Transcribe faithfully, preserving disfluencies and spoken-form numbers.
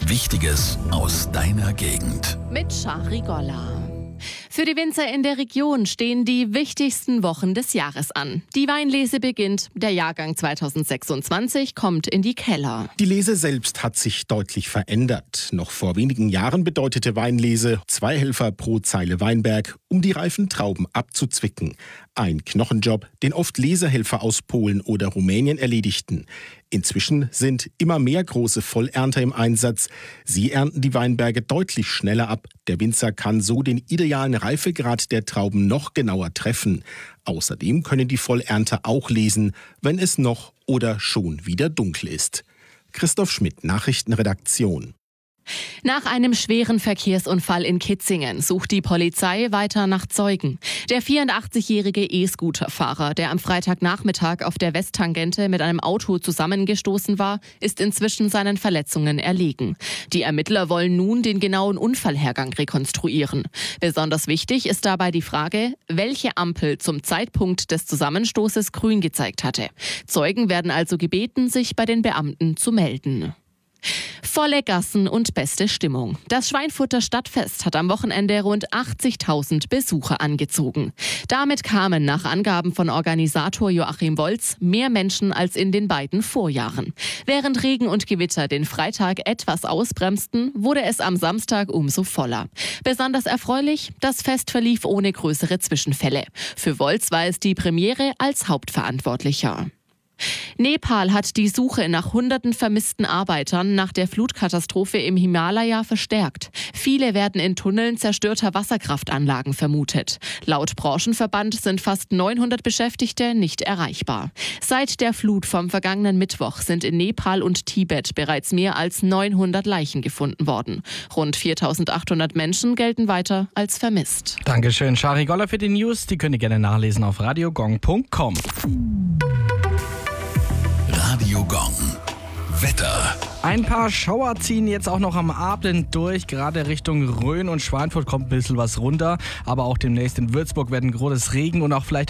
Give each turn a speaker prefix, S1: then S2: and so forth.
S1: Wichtiges aus deiner Gegend.
S2: Mit Shahri Golla. Für die Winzer in der Region stehen die wichtigsten Wochen des Jahres an. Die Weinlese beginnt, der Jahrgang zweitausendsechsundzwanzig kommt in die Keller.
S3: Die Lese selbst hat sich deutlich verändert. Noch vor wenigen Jahren bedeutete Weinlese zwei Helfer pro Zeile Weinberg, um die reifen Trauben abzuzwicken. Ein Knochenjob, den oft Lesehelfer aus Polen oder Rumänien erledigten. Inzwischen sind immer mehr große Vollernter im Einsatz. Sie ernten die Weinberge deutlich schneller ab. Der Winzer kann so den idealen Reifegrad der Trauben noch genauer treffen. Außerdem können die Vollernter auch lesen, wenn es noch oder schon wieder dunkel ist. Christoph Schmidt, Nachrichtenredaktion.
S2: Nach einem schweren Verkehrsunfall in Kitzingen sucht die Polizei weiter nach Zeugen. Der vierundachtzigjährige E-Scooter-Fahrer, der am Freitagnachmittag auf der Westtangente mit einem Auto zusammengestoßen war, ist inzwischen seinen Verletzungen erlegen. Die Ermittler wollen nun den genauen Unfallhergang rekonstruieren. Besonders wichtig ist dabei die Frage, welche Ampel zum Zeitpunkt des Zusammenstoßes grün gezeigt hatte. Zeugen werden also gebeten, sich bei den Beamten zu melden. Volle Gassen und beste Stimmung. Das Schweinfurter Stadtfest hat am Wochenende rund achtzigtausend Besucher angezogen. Damit kamen nach Angaben von Organisator Joachim Wolz mehr Menschen als in den beiden Vorjahren. Während Regen und Gewitter den Freitag etwas ausbremsten, wurde es am Samstag umso voller. Besonders erfreulich, das Fest verlief ohne größere Zwischenfälle. Für Wolz war es die Premiere als Hauptverantwortlicher. Nepal hat die Suche nach hunderten vermissten Arbeitern nach der Flutkatastrophe im Himalaya verstärkt. Viele werden in Tunneln zerstörter Wasserkraftanlagen vermutet. Laut Branchenverband sind fast neunhundert Beschäftigte nicht erreichbar. Seit der Flut vom vergangenen Mittwoch sind in Nepal und Tibet bereits mehr als neunhundert Leichen gefunden worden. Rund viertausendachthundert Menschen gelten weiter als vermisst.
S4: Dankeschön, Shahri Golla für die News. Die könnt ihr gerne nachlesen auf radiogong punkt com.
S1: Radio Gong. Wetter.
S4: Ein paar Schauer ziehen jetzt auch noch am Abend durch. Gerade Richtung Rhön und Schweinfurt kommt ein bisschen was runter. Aber auch demnächst in Würzburg werden großes Regen und auch vielleicht